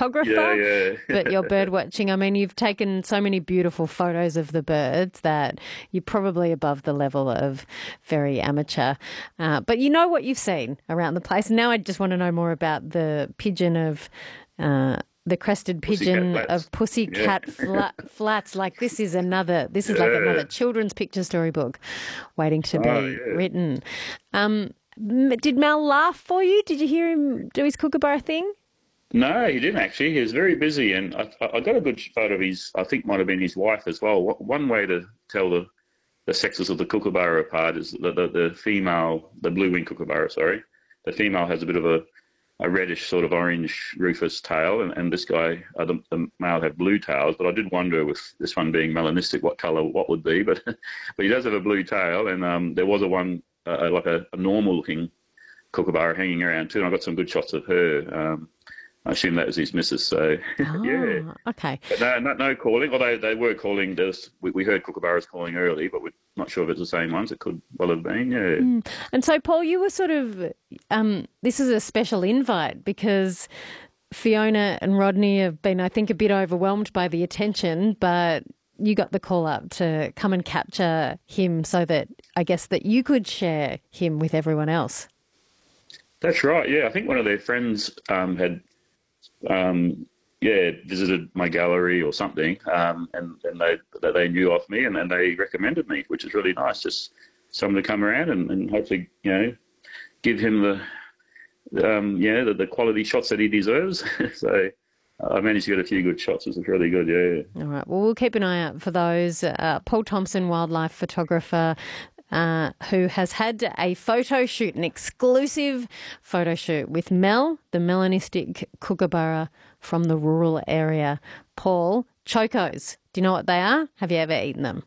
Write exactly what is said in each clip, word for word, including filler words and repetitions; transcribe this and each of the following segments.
photographer, Yeah, yeah. but you're bird watching. I mean, you've taken so many beautiful photos of the birds that you're probably above the level of very amateur. Uh, but you know what you've seen around the place. Now I just want to know more about the pigeon of... Uh, the crested pigeon Pussycat of Flats. Pussycat Yeah. fla- Flats. Like this is another, this is like Yeah. another children's picture storybook waiting to Oh, be yeah. written. Um, m- did Mel laugh for you? Did you hear him do his kookaburra thing? No, he didn't actually. He was very busy, and I, I got a good photo of his. I think might have been his wife as well. Wha- One way to tell the, the sexes of the kookaburra apart is the, the the female, the blue-winged kookaburra. Sorry, the female has a bit of a a reddish sort of orange rufous tail, and, and this guy, uh, the, the male, had blue tails. But I did wonder, with this one being melanistic, what colour what would be. But but he does have a blue tail, and um, there was a one uh, like a, a normal-looking kookaburra hanging around too. And I got some good shots of her. Um, I assume that was his missus. So yeah, Oh, okay. but no, no, no calling. Although they were calling. There's, we, we heard kookaburras calling early, but we're not sure if it's the same ones. It could well have been. Yeah. And so, Paul, you were sort of, um, this is a special invite because Fiona and Rodney have been, I think, a bit overwhelmed by the attention, but you got the call up to come and capture him so that I guess that you could share him with everyone else. That's right. Yeah, I think one of their friends um, had, um, yeah, visited my gallery or something, um, and and they that they knew of me, and, and they recommended me, which is really nice. Just someone to come around and, and hopefully, you know, give him the, um, yeah, the, the quality shots that he deserves. So I managed to get a few good shots. It was really good. Yeah. All right. Well, we'll keep an eye out for those. Uh, Paul Thompson, wildlife photographer. Uh, who has had a photo shoot, an exclusive photo shoot with Mel, the melanistic kookaburra from the rural area. Paul, chocos, do you know what they are? Have you ever eaten them?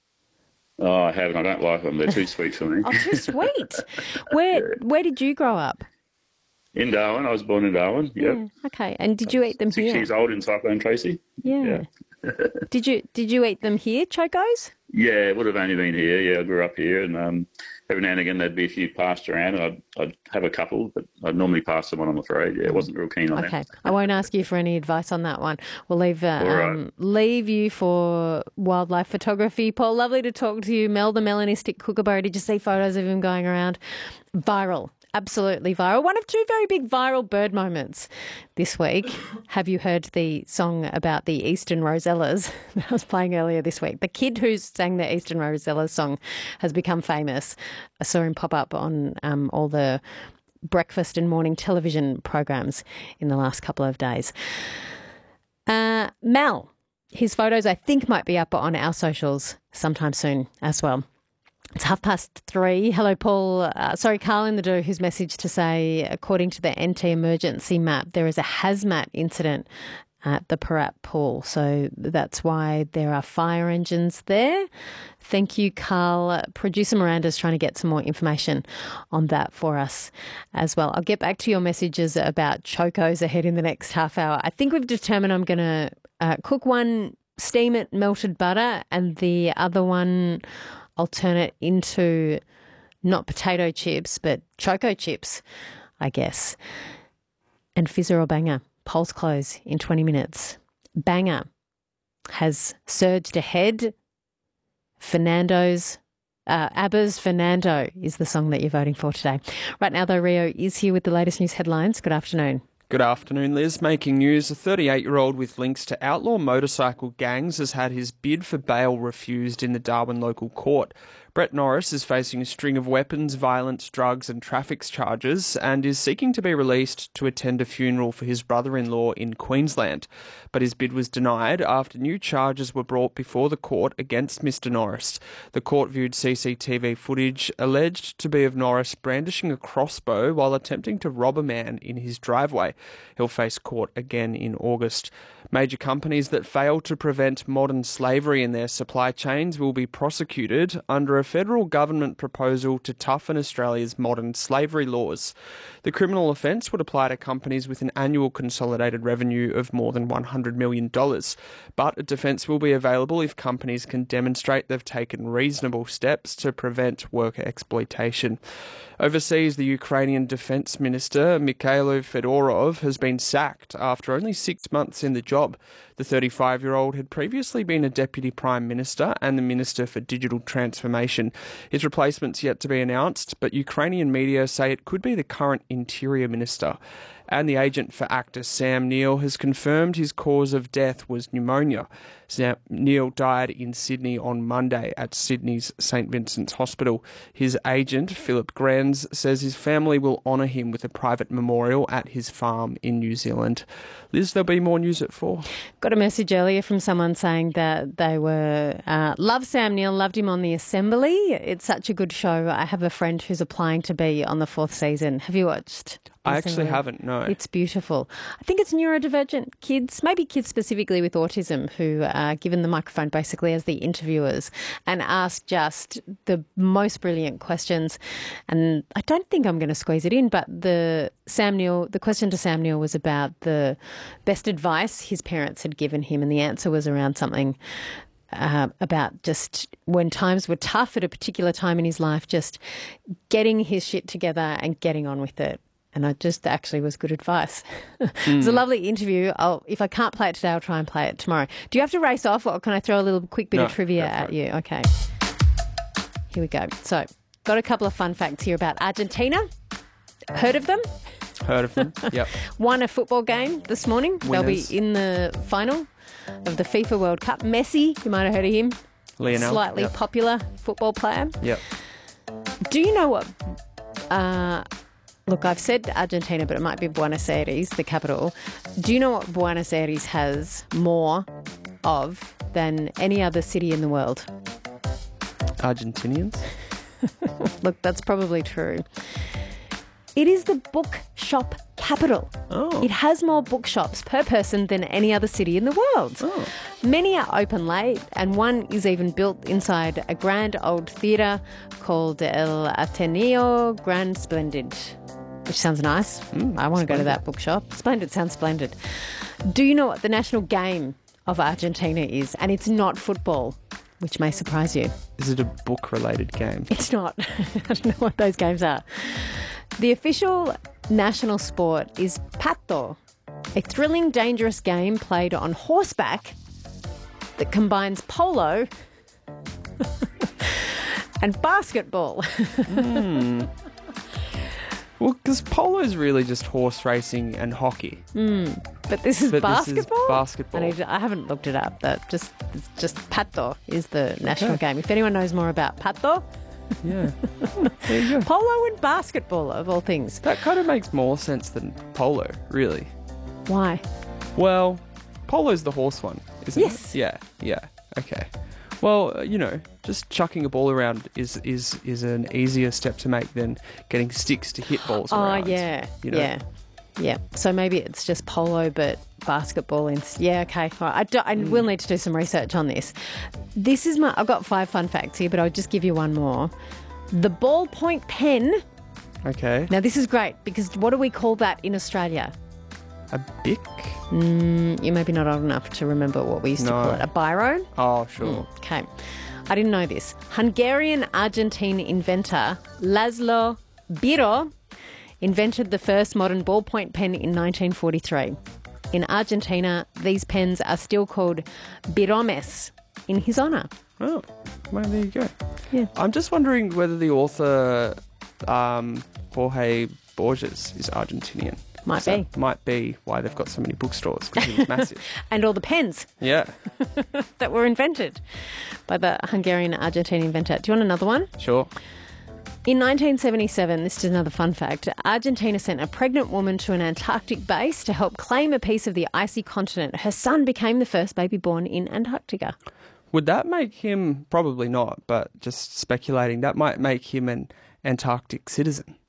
Oh, I haven't. I don't like them. They're too sweet for me. Oh, too sweet. Where Yeah. where did you grow up? In Darwin. I was born in Darwin. Yep. Yeah. Okay. And did you eat them Six here? years old in Cyclone Tracy. Yeah. Yeah. Did you did you eat them here, chocos? Yeah, it would have only been here. Yeah, I grew up here, and um, every now and again there'd be a few passed around, and I'd, I'd have a couple, but I'd normally pass them on, I'm afraid. Yeah, I wasn't real keen on Okay, them. I won't ask you for any advice on that one. We'll leave uh, All right. um, leave you for wildlife photography. Paul, lovely to talk to you. Mel, the melanistic kookaburra. Did you see photos of him going around? Viral. Absolutely viral. One of two very big viral bird moments this week. Have you heard the song about the Eastern Rosellas that I was playing earlier this week? The kid who sang the Eastern Rosellas song has become famous. I saw him pop up on um, all the breakfast and morning television programs in the last couple of days. Uh, Mal, his photos I think might be up on our socials sometime soon as well. It's half past three. Hello, Paul. Uh, sorry, Carl in the do, whose message to say, according to the N T emergency map, there is a hazmat incident at the Parat pool. So that's why there are fire engines there. Thank you, Carl. Producer Miranda's trying to get some more information on that for us as well. I'll get back to your messages about chocos ahead in the next half hour. I think we've determined I'm going to uh, cook one, steam it, melted butter, and the other one I'll turn it into not potato chips, but choco chips, I guess. And fizzer or banger, polls close in twenty minutes. Banger has surged ahead. Fernando's, uh, ABBA's Fernando is the song that you're voting for today. Right now, though, Rio is here with the latest news headlines. Good afternoon. Good afternoon, Liz. Making news, a thirty-eight-year-old with links to outlaw motorcycle gangs has had his bid for bail refused in the Darwin local court. Brett Norris is facing a string of weapons, violence, drugs and traffic charges and is seeking to be released to attend a funeral for his brother-in-law in Queensland. But his bid was denied after new charges were brought before the court against Mister Norris. The court viewed C C T V footage alleged to be of Norris brandishing a crossbow while attempting to rob a man in his driveway. He'll face court again in August. Major companies that fail to prevent modern slavery in their supply chains will be prosecuted under a federal government proposal to toughen Australia's modern slavery laws. The criminal offence would apply to companies with an annual consolidated revenue of more than one hundred million dollars, but a defence will be available if companies can demonstrate they've taken reasonable steps to prevent worker exploitation. Overseas, the Ukrainian Defence Minister, Mikhailo Fedorov, has been sacked after only six months in the job. The thirty-five-year-old had previously been a Deputy Prime Minister and the Minister for Digital Transformation. His replacement's yet to be announced, but Ukrainian media say it could be the current Interior Minister. And the agent for actor Sam Neill has confirmed his cause of death was pneumonia. Sam Neill died in Sydney on Monday at Sydney's St Vincent's Hospital. His agent, Philip Grenz, says his family will honour him with a private memorial at his farm in New Zealand. Liz, there'll be more news at four. Got a message earlier from someone saying that they were uh, love Sam Neill, loved him on The Assembly. It's such a good show. I have a friend who's applying to be on the fourth season. Have you watched? I actually haven't, no. It's beautiful. I think it's neurodivergent kids, maybe kids specifically with autism, who are given the microphone basically as the interviewers and asked just the most brilliant questions. And I don't think I'm going to squeeze it in, but the Sam Neill, the question to Sam Neill was about the best advice his parents had given him, and the answer was around something Uh, about just when times were tough at a particular time in his life, just getting his shit together and getting on with it. And I just actually was good advice. It was a lovely interview. I'll, if I can't play it today, I'll try and play it tomorrow. Do you have to race off, or can I throw a little quick bit no, of trivia at it. you? Okay. Here we go. So, got a couple of fun facts here about Argentina. Heard of them? Heard of them, yep. Won a football game this morning. Winners. They'll be in the final of the FIFA World Cup. Messi, you might have heard of him. Lionel. Slightly yep. popular football player. Yep. Do you know what... Uh, look, I've said Argentina, but it might be Buenos Aires, the capital. Do you know what Buenos Aires has more of than any other city in the world? Argentinians? Look, that's probably true. It is the bookshop capital. Oh. It has more bookshops per person than any other city in the world. Oh. Many are open late, and one is even built inside a grand old theatre called El Ateneo Grand Splendid, which sounds nice. Mm, I want to go to that bookshop. Splendid sounds splendid. Do you know what the national game of Argentina is? And it's not football, which may surprise you. Is it a book-related game? It's not. I don't know what those games are. The official national sport is pato, a thrilling, dangerous game played on horseback that combines polo and basketball. mm. Well, because polo is really just horse racing and hockey. Mm. But this is but basketball? This is basketball. I, need to, I haven't looked it up. That just it's just pato is the national Okay. game. If anyone knows more about pato, Yeah. Oh, there you go. polo and basketball of all things. That kind of makes more sense than polo, really. Why? Well, polo's the horse one, isn't Yes. it? Yeah, yeah. Okay. Well, uh, you know, just chucking a ball around is, is, is an easier step to make than getting sticks to hit balls Oh, around. yeah. you know? Yeah. Yeah. So maybe it's just polo, but basketball. In, yeah, okay. All right. I, do, I Mm. will need to do some research on this. This is my... I've got five fun facts here, but I'll just give you one more. The ballpoint pen... Okay. Now, this is great because what do we call that in Australia? A bic? Mm, you're maybe not old enough to remember what we used to No. call it. A biro? Oh, sure. Okay. I didn't know this. Hungarian-Argentine inventor Laszlo Biro invented the first modern ballpoint pen in nineteen forty-three. In Argentina, these pens are still called biromes in his honour. Oh, well, there you go. Yeah. I'm just wondering whether the author, um, Jorge Borges, is Argentinian. Might So be. Might be why they've got so many bookstores, because he was massive. And all the pens Yeah, that were invented by the Hungarian-Argentine inventor. Do you want another one? sure. In nineteen seventy-seven, this is another fun fact, Argentina sent a pregnant woman to an Antarctic base to help claim a piece of the icy continent. Her son became the first baby born in Antarctica. Would that make him, probably not, but just speculating, that might make him an Antarctic citizen.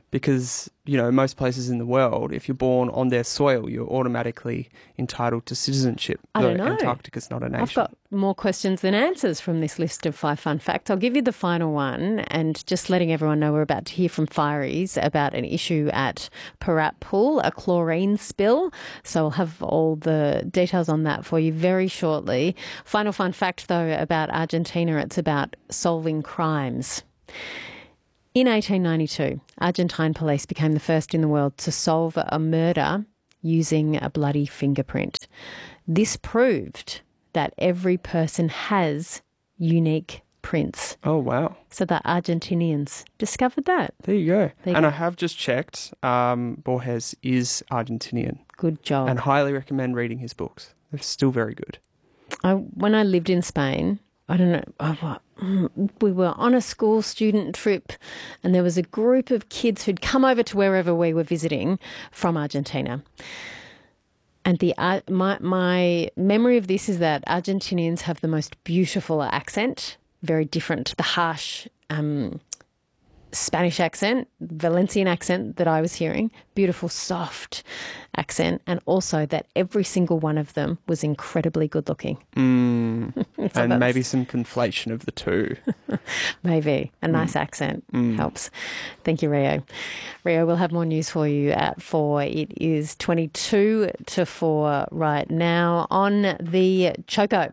because, you know, most places in the world, if you're born on their soil, you're automatically entitled to citizenship. I don't Though know. Antarctica's not a nation. I've got more questions than answers from this list of five fun facts. I'll give you the final one, and just letting everyone know we're about to hear from Fireys about an issue at Parat Pool, a chlorine spill. So I'll have all the details on that for you very shortly. Final fun fact, though, about Argentina, it's about solving crimes. In eighteen ninety-two, Argentine police became the first in the world to solve a murder using a bloody fingerprint. This proved that every person has unique prints. Oh, wow. So the Argentinians discovered that. There you go. There you and go. I have just checked, um, Borges is Argentinian. Good job. And highly recommend reading his books. They're still very good. I, when I lived in Spain, I don't know, oh, what, we were on a school student trip and there was a group of kids who'd come over to wherever we were visiting from Argentina. And the uh, my, my memory of this is that Argentinians have the most beautiful accent, very different to the harsh um, Spanish accent, Valencian accent that I was hearing, beautiful, soft accent, and also that every single one of them was incredibly good looking. Mm. So and that's- maybe some conflation of the two. Maybe. A nice accent helps. Thank you, Rio. Rio, we'll have more news for you at four. It is twenty-two to four right now on the Choco.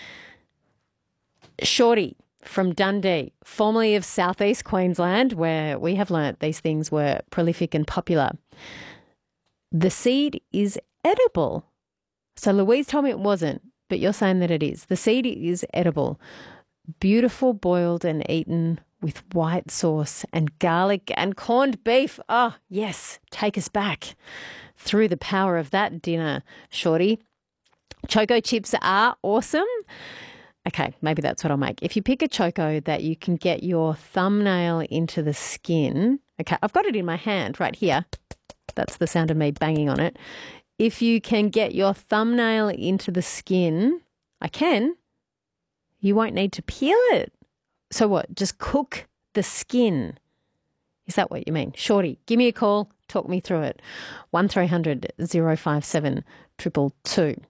Shorty from Dundee, formerly of southeast Queensland, where we have learnt these things were prolific and popular. The seed is edible. So Louise told me it wasn't, but you're saying that it is. The seed is edible. Beautiful boiled and eaten with white sauce and garlic and corned beef. Oh, yes, take us back through the power of that dinner, Shorty. Choco chips are awesome. Okay, maybe that's what I'll make. If you pick a Choco that you can get your thumbnail into the skin. Okay, I've got it in my hand right here. That's the sound of me banging on it. If you can get your thumbnail into the skin, I can. You won't need to peel it. So what? Just cook the skin. Is that what you mean? Shorty, give me a call. Talk me through it. one three hundred oh five seven two two two.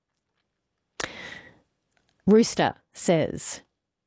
Rooster says,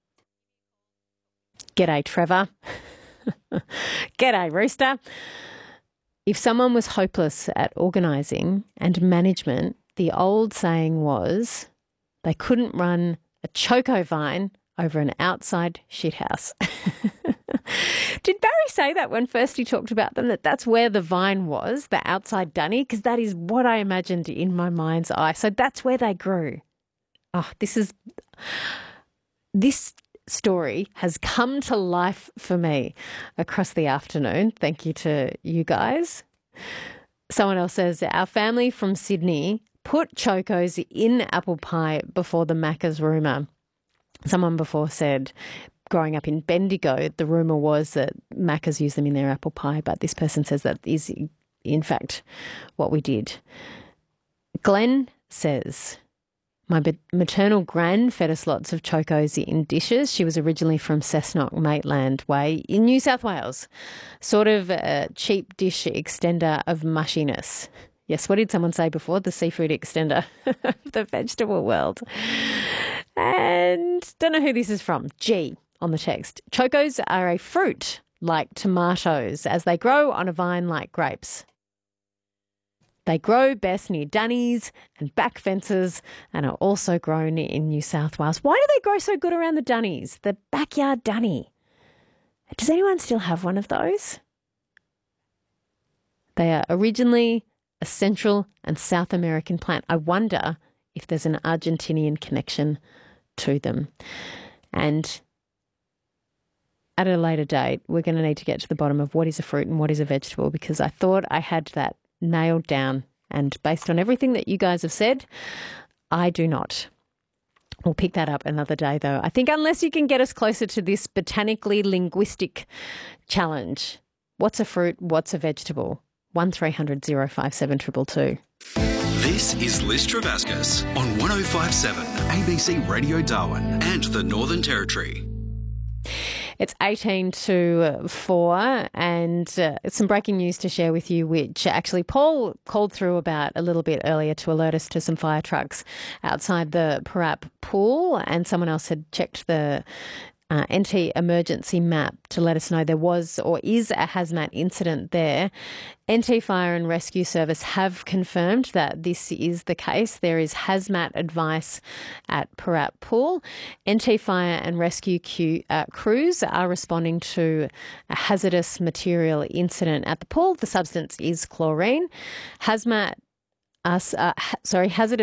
G'day, Trevor. G'day, Rooster. If someone was hopeless at organising and management, the old saying was they couldn't run a choco vine over an outside shithouse. Did Barry say that when first he talked about them, that that's where the vine was, the outside dunny? Because that is what I imagined in my mind's eye. So that's where they grew. Oh, this is, this story has come to life for me across the afternoon. Thank you to you guys. Someone else says, our family from Sydney put chocos in apple pie before the Macca's rumour. Someone before said, growing up in Bendigo, the rumour was that Macca's used them in their apple pie, but this person says that is in fact what we did. Glenn says, my maternal gran fed us lots of chocos in dishes. She was originally from Cessnock, Maitland Way in New South Wales. Sort of a cheap dish extender of mushiness. Yes, what did someone say before? The seafood extender of the vegetable world. And don't know who this is from. G on the text. Chocos are a fruit like tomatoes as they grow on a vine like grapes. They grow best near dunnies and back fences and are also grown in New South Wales. Why do they grow so good around the dunnies? The backyard dunny. Does anyone still have one of those? They are originally a Central and South American plant. I wonder if there's an Argentinian connection to them. And at a later date, we're going to need to get to the bottom of what is a fruit and what is a vegetable, because I thought I had that nailed down. And based on everything that you guys have said, I do not. We'll pick that up another day, though. I think unless you can get us closer to this botanically linguistic challenge. What's a fruit? What's a vegetable? one three hundred oh five seven two two two. This is Liz Travascus on one oh five point seven A B C Radio Darwin and the Northern Territory. It's eighteen to four, and uh, some breaking news to share with you, which actually Paul called through about a little bit earlier to alert us to some fire trucks outside the Parap pool, and someone else had checked the Uh, N T emergency map to let us know there was or is a hazmat incident there. N T Fire and Rescue Service have confirmed that this is the case. There is hazmat advice at Parap Pool. N T Fire and Rescue Q, uh, crews are responding to a hazardous material incident at the pool. The substance is chlorine. Hazmat, uh, uh, sorry, hazardous